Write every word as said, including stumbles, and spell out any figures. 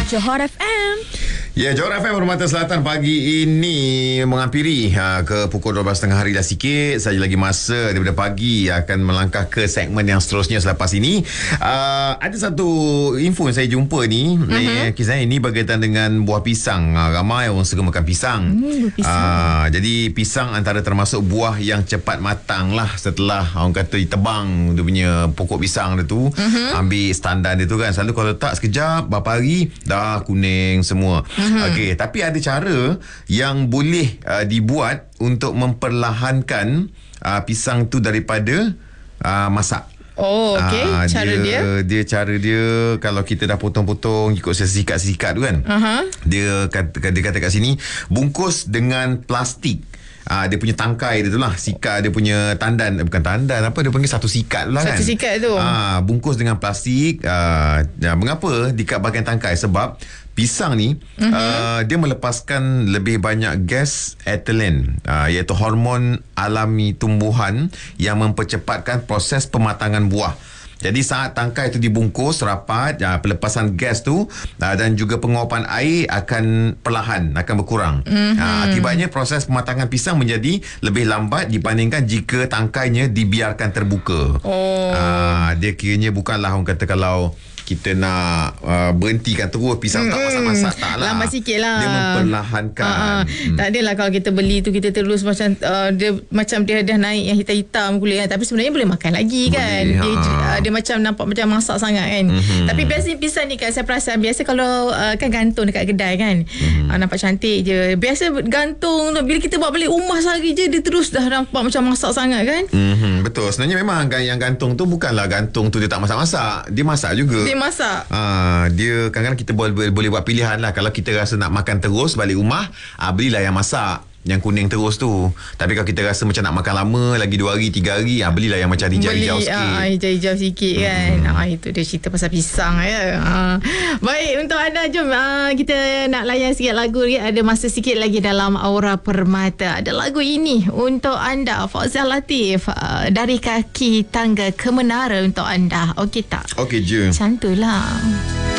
Johor F M. Ya, Johor F M Permata Selatan pagi ini menghampiri ha, ke pukul dua belas tiga puluh hari dah sikit. Saja lagi masa daripada pagi akan melangkah ke segmen yang seterusnya selepas ini. Uh, ada satu info yang saya jumpa ni. Uh-huh. Eh, kisah ini berkaitan dengan buah pisang. Uh, ramai orang suka makan pisang. Hmm, pisang. Uh, jadi pisang antara termasuk buah yang cepat matang lah setelah orang kata ditebang dia punya pokok pisang dia tu. Uh-huh. Ambil standar dia tu kan. Selalu kalau letak sekejap, berapa hari dah kuning semua. Uh-huh. Okey, tapi ada cara yang boleh uh, dibuat untuk memperlahankan uh, pisang tu daripada uh, masak. Oh, okey. Uh, cara dia, dia dia cara dia kalau kita dah potong-potong ikut sesikat-sesikat tu kan. Uh-huh. Dia kata dia kata kat sini bungkus dengan plastik. Ah, dia punya tangkai dia tu lah, sikat dia punya tandan, bukan tandan, apa dia panggil, satu sikat lah kan. Satu sikat tu. Ah, bungkus dengan plastik. Ah, ya, mengapa dikat bahagian tangkai? Sebab pisang ni uh-huh. uh, dia melepaskan lebih banyak gas ethylene, uh, iaitu hormon alami tumbuhan yang mempercepatkan proses pematangan buah. Jadi saat tangkai itu dibungkus rapat, ya, pelepasan gas tu uh, dan juga penguapan air akan perlahan, akan berkurang. Mm-hmm. Uh, akibatnya proses pematangan pisang menjadi lebih lambat dibandingkan jika tangkainya dibiarkan terbuka. Oh. Uh, dia kiranya bukanlah orang kata kalau kita nak uh, berhentikan terus pisang hmm, tak masak-masak, tak lah. Lambat sikit lah. Dia memperlahankan. Uh, uh, hmm. Tak adalah kalau kita beli tu kita terus macam uh, dia macam dia dah naik yang hitam-hitam kulit kan. Tapi sebenarnya boleh makan lagi kan. Boleh, dia, ha. uh, dia macam nampak macam masak sangat kan. Hmm. Tapi biasanya pisang ni kan saya perasan biasa kalau uh, kan gantung dekat kedai kan. Hmm. Uh, nampak cantik je. Biasa gantung tu bila kita bawa balik rumah sehari je dia terus dah nampak macam masak sangat kan. Hmm. Betul. Sebenarnya memang yang gantung tu bukanlah gantung tu dia tak masak-masak. Dia masak juga. Dia masak. Ah, dia kadang-kadang kita boleh, boleh buat pilihan lah. Kalau kita rasa nak makan terus balik rumah, ah, belilah yang masak, yang kuning terus tu. Tapi kalau kita rasa macam nak makan lama, lagi dua hari, tiga hari, ah, belilah yang macam hijau-hijau sikit. Ah, hijau-hijau sikit kan. Hmm. Ah, itu dia cerita pasal pisang ya. Ah. Baik, untuk anda jom ah, kita nak layan sikit lagu ya. Ada masa sikit lagi dalam Aura Permata. Ada lagu ini untuk anda, Fauzal Latif, ah, Dari Kaki Tangga ke Menara untuk anda. Okey tak? Okey je. Macam tu lah.